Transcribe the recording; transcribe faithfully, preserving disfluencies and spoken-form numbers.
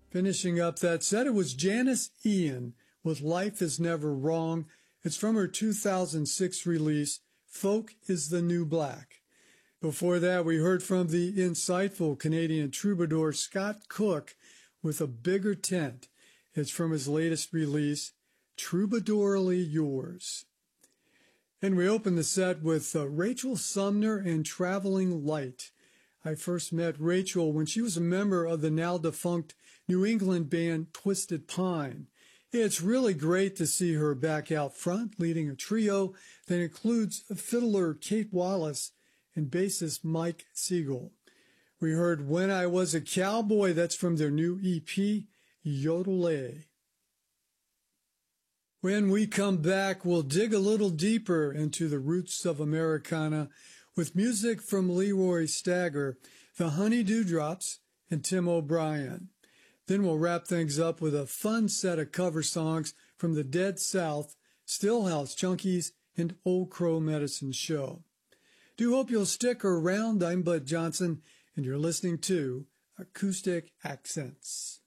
Finishing up that set, it was Janis Ian with Life Is Never Wrong. It's from her two thousand six release, Folk is the New Black. Before that, we heard from the insightful Canadian troubadour Scott Cook with A Bigger Tent. It's from his latest release, Troubadourly Yours. And we opened the set with uh, Rachel Sumner and Traveling Light. I first met Rachel when she was a member of the now-defunct New England band Twisted Pine. It's really great to see her back out front, leading a trio that includes fiddler Kate Wallace and bassist Mike Siegel. We heard When I Was a Cowboy, that's from their new E P, Yodelay. When we come back, we'll dig a little deeper into the roots of Americana with music from Leroy Stagger, the Honey Dewdrops, and Tim O'Brien. Then we'll wrap things up with a fun set of cover songs from the Dead South, Stillhouse Junkies, and Old Crow Medicine Show. Do hope you'll stick around. I'm Bud Johnson, and you're listening to Acoustic Accents.